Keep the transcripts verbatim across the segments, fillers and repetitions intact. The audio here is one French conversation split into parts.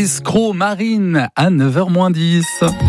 Escroc Marine à neuf heures moins dix.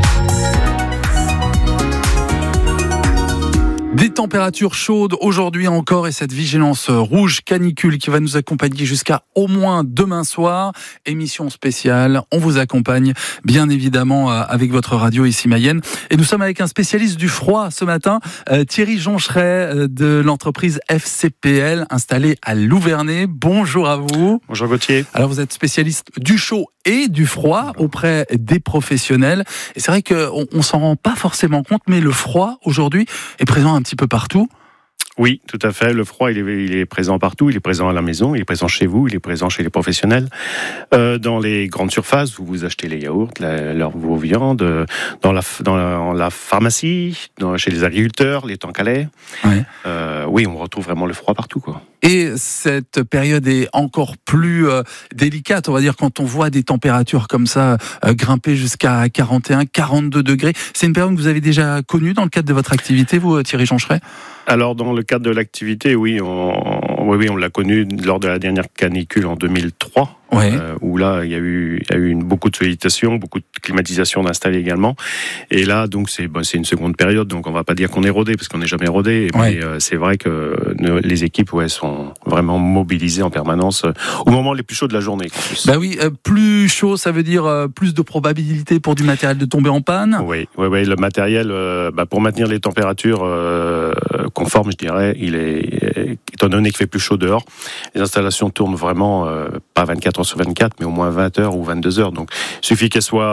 Des températures chaudes aujourd'hui encore et cette vigilance rouge canicule qui va nous accompagner jusqu'à au moins demain soir. Émission spéciale, on vous accompagne bien évidemment avec votre radio ici Mayenne. Et nous sommes avec un spécialiste du froid ce matin, euh, Thierry Joncheret de l'entreprise F C P L installée à Louvernay. Bonjour à vous. Bonjour Gauthier. Alors vous êtes spécialiste du chaud et du froid auprès des professionnels. Et c'est vrai qu'on ne s'en rend pas forcément compte, mais le froid aujourd'hui est présent un petit peu partout. Oui, tout à fait. Le froid, il est, il est présent partout. Il est présent à la maison, il est présent chez vous, il est présent chez les professionnels. Euh, dans les grandes surfaces, où vous achetez les yaourts, la, leur, vos viandes, dans la, dans la, dans la pharmacie, dans, chez les agriculteurs, les tanks à lait. Ouais. Euh, oui, on retrouve vraiment le froid partout, quoi. Et cette période est encore plus euh, délicate, on va dire, quand on voit des températures comme ça euh, grimper jusqu'à quarante et un, quarante-deux degrés. C'est une période que vous avez déjà connue dans le cadre de votre activité, vous, Thierry Joncheret ? Alors, dans le cadre de l'activité, oui, on, oui, oui, on l'a connu lors de la dernière canicule en deux mille trois. Ouais. Euh, où là, il y a eu, il y a eu une, beaucoup de sollicitation, beaucoup de climatisation d'installer également. Et là, donc, c'est, bon, c'est une seconde période, donc on va pas dire qu'on est rodé, parce qu'on n'est jamais rodé. Ouais. Mais euh, c'est vrai que ne, les équipes, ouais, sont vraiment mobilisées en permanence euh, au moment les plus chauds de la journée. Bah oui, euh, plus chaud, ça veut dire euh, plus de probabilité pour du matériel de tomber en panne. Oui, oui, oui, le matériel, euh, bah, pour maintenir les températures euh, conformes, je dirais, il est, étant donné qu'il fait plus chaud dehors, les installations tournent vraiment euh, pas vingt-quatre heures sur vingt-quatre, mais au moins vingt heures ou vingt-deux heures. Donc, il suffit qu'elles soient